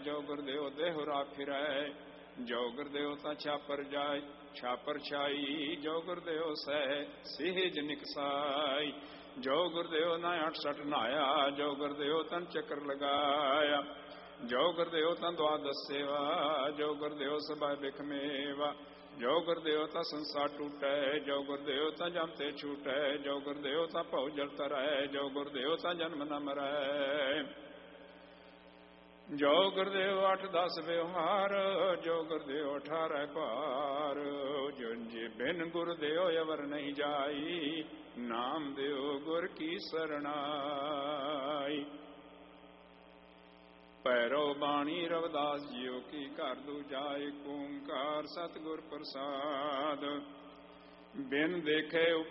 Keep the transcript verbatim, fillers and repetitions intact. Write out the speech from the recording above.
ਜੋ ਗੁਰਦੇਵ ਦੇਹੁਰਾ ਫਿਰੈ, ਜੋ ਗੁਰਦੇਵ ਤਾਂ ਛਾਪਰ ਜਾਏ ਛਾਪਰ ਛਾਈ, ਜੋ ਗੁਰਦੇਵ ਸਹਿ ਸਹਿਜ ਨਿਕਸਾਈ, ਜੋ ਗੁਰਦੇਵ ਨਾ ਅੱਠ ਸੱਠ ਨਾਇਆ, ਜੋ ਗੁਰਦੇਵ ਤਨ ਚੱਕਰ ਲਗਾਇਆ, ਜੋ ਗੁਰਦੇਵ ਤਾਂ ਦੁਆਦਸ ਸੇਵਾ, ਜੋ ਗੁਰਦੇਵ ਸਭਾ ਬਿਖਮੇਵਾ, ਜੋ ਗੁਰਦੇਵ ਤਾਂ ਸੰਸਾਰ ਟੂਟੈ, ਜੋ ਗੁਰਦੇਵ ਤਾਂ ਜਮ ਤੇ ਛੂਟੈ, ਜੋ ਗੁਰਦੇਵ ਤਾਂ ਭਉ ਜਲ ਤਰੈ, ਜੋ ਗੁਰਦੇਵ ਤਾਂ ਜਨਮ ਨ ਮਰੈ, ਜੋ ਗੁਰਦੇਵ ਅੱਠ ਦਸ ਵਿਵਹਾਰ, ਜੋ ਗੁਰਦੇਵ ਅਠਾਰਹ ਪਾਰ, ਜਿਨ ਜੀ ਬਿਨ ਗੁਰਦੇਵ ਅਵਰ ਨਹੀਂ ਜਾਈ, ਨਾਮ ਦਿਓ ਗੁਰ ਕੀ ਸਰਣਾਈ। ਭੈਰੋ ਬਾਣੀ ਰਵਿਦਾਸ ਜੀਓ ਕੀ ਘਰ ਦੂਜਾ, ਏਕ ਓੰਕਾਰ ਸਤਿਗੁਰ ਪ੍ਰਸਾਦ, ਬਿਨ ਦੇਖੇ